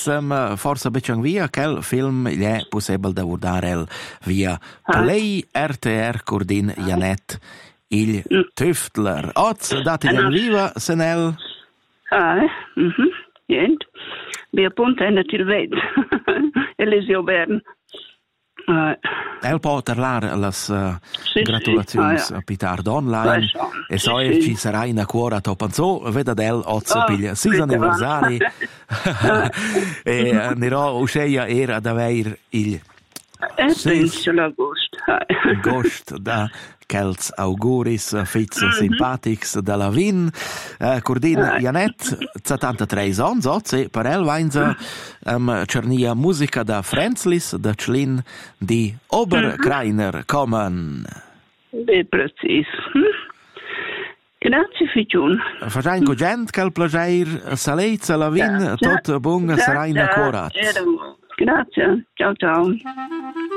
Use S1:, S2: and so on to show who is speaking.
S1: forse beccian via quel film gli è possibile da guardare via Play RTR Cordin Janet il Tüftler. Oz dati in viva senel.
S2: Niente. Vi appunto è il ved. Elisio Bern.
S1: El può parlare las gratulazioni a Pitardo online e so ci sarà in cuore a Topanzo veda del Oz piglia 6 anniversari e nero usceia era ad aver il
S2: 6
S1: agosto da Kelz auguris fits simpatics dalla Vin Cordin Janet 73 ans e per el vainza cernia musica da Frenzlis da Schlin di Oberkreiner kommen.
S2: Precis. Grazie Figiun.
S1: Facciamo gent che il piacere salezza la Vin tot bunga sarà in accorat.
S2: Grazie. Ciao ciao.